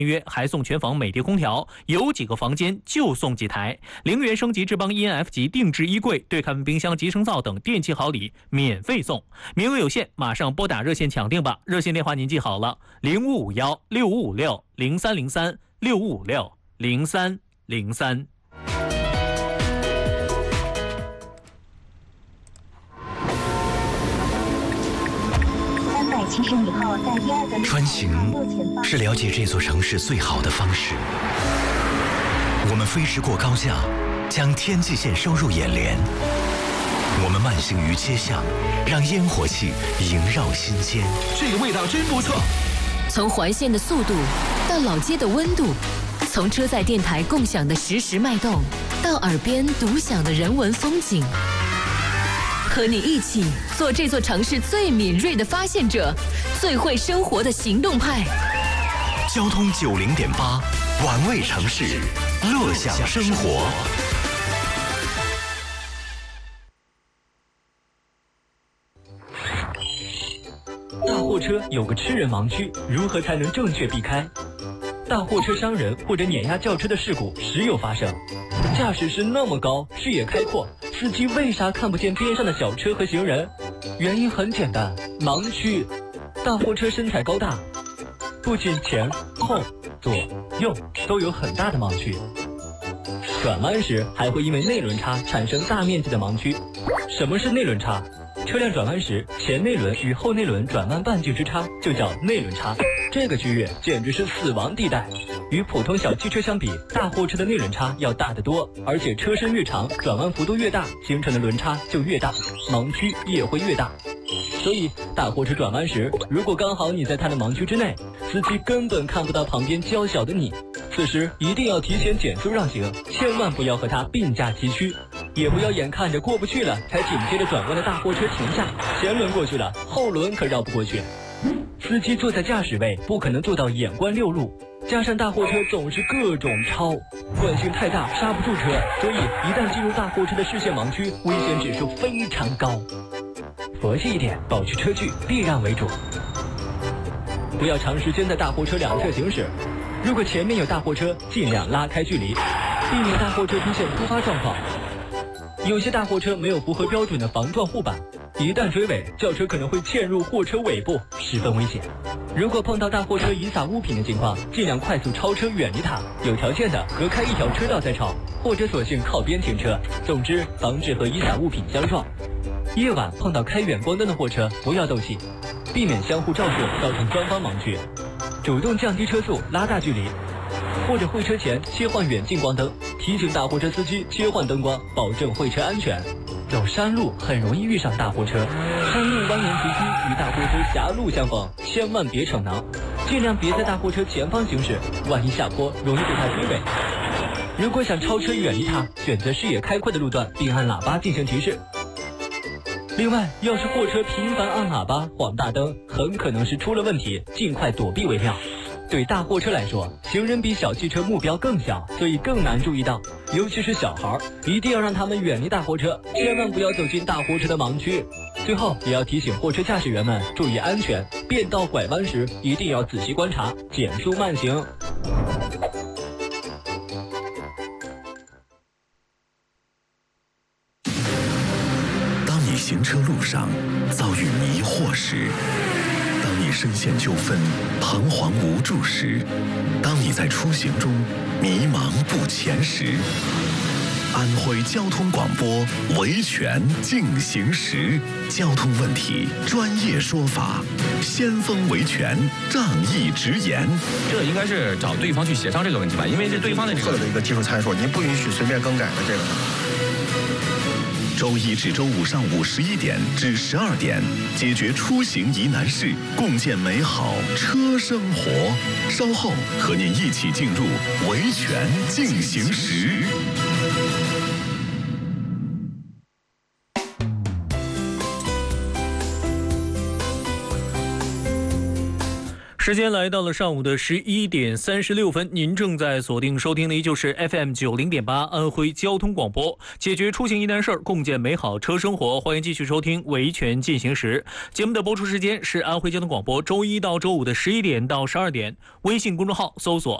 约还送全房美的空调，有几个房间就送几台，0元升级智邦 ENF 级定制衣柜、对看冰箱、集成灶等电器好礼免费送，名额有限，马上拨打热线抢定吧。热线电话您记好了：0551-6556-0303，6556-0303。 穿行是了解这座城市最好的方式。我们飞驰过高架，将天际线收入眼帘。我们慢行于街巷，让烟火气萦绕心间。 这个味道真不错。 从环线的速度到老街的温度，从车载电台共享的实时脉动，到耳边独享的人文风景。和你一起做这座城市最敏锐的发现者，最会生活的行动派。 交通90.8，玩味城市，乐享生活。 大货车有个吃人盲区，如何才能正确避开？大货车伤人或者碾压轿车的事故时有发生。驾驶室那么高，视野开阔，司机为啥看不见边上的小车和行人？原因很简单，盲区。大货车身材高大，不仅前后左右都有很大的盲区，转弯时还会因为内轮差产生大面积的盲区。什么是内轮差？车辆转弯时，前内轮与后内轮转弯半径之差就叫内轮差，这个区域简直是死亡地带。与普通小汽车相比，大货车的内轮差要大得多，而且车身越长，转弯幅度越大，形成的轮差就越大，盲区也会越大。所以大货车转弯时，如果刚好你在它的盲区之内，司机根本看不到旁边娇小的你，此时一定要提前减速让行，千万不要和它并驾齐驱，也不要眼看着过不去了才紧接着转弯的大货车停下，前轮过去了，后轮可绕不过去。司机坐在驾驶位不可能做到眼观六路，加上大货车总是各种超，惯性太大刹不住车，所以一旦进入大货车的视线盲区，危险指数非常高。佛系一点，保持车距，避让为主。不要长时间在大货车两侧行驶，如果前面有大货车，尽量拉开距离，避免大货车出现突发状况。有些大货车没有符合标准的防撞护板，一旦追尾，轿车可能会嵌入货车尾部，十分危险。如果碰到大货车遗撒物品的情况，尽量快速超车远离它，有条件的隔开一条车道再超，或者索性靠边停车。总之，防止和遗撒物品相撞。夜晚碰到开远光灯的货车，不要斗气，避免相互照射造成双方盲区，主动降低车速，拉大距离，或者会车前切换远近光灯，提醒大货车司机切换灯光，保证会车安全。走山路很容易遇上大货车，山路蜿蜒崎岖，与大货车狭路相逢，千万别逞能，尽量别在大货车前方行驶，万一下坡容易被它追尾。如果想超车远离它，选择视野开阔的路段，并按喇叭进行提示。另外，要是货车频繁按喇叭、晃大灯，很可能是出了问题，尽快躲避为妙。对大货车来说，行人比小汽车目标更小，所以更难注意到，尤其是小孩，一定要让他们远离大货车，千万不要走进大货车的盲区。最后，也要提醒货车驾驶员们注意安全，变道拐弯时一定要仔细观察，减速慢行。 当你行车路上遭遇迷惑时，当你深陷纠纷、彷徨无助时，当你在出行中迷茫不前时，安徽交通广播维权进行时，交通问题专业说法，先锋维权仗义直言。 这应该是找对方去协商这个问题吧，因为这对方的这个的一个技术参数，您不允许随便更改的这个。 周一至周五上午11点至12点，解决出行疑难事，共建美好车生活。稍后和您一起进入维权进行时。 时间来到了上午的11点36分，您正在锁定收听的依旧是 FM 90.8安徽交通广播，解决出行疑难事儿，共建美好车生活。欢迎继续收听维权进行时。节目的播出时间是安徽交通广播周一到周五的11点到12点。微信公众号搜索